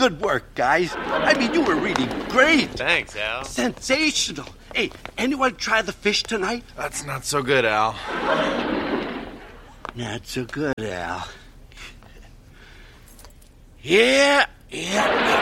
Good work, guys. I mean, you were really great. Thanks, Al. Sensational. Hey, anyone try the fish tonight? That's not so good, Al. Not so good, Al. Yeah.